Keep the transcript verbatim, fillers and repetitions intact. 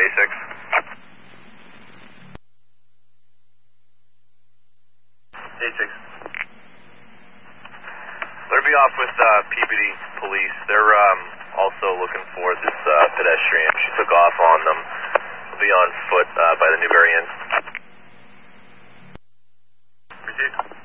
six. A six. Let her be off with uh, P B D police. They're um, also looking for this uh, pedestrian. She took off on them. They'll be on foot uh, by the Newberry Inn. Received.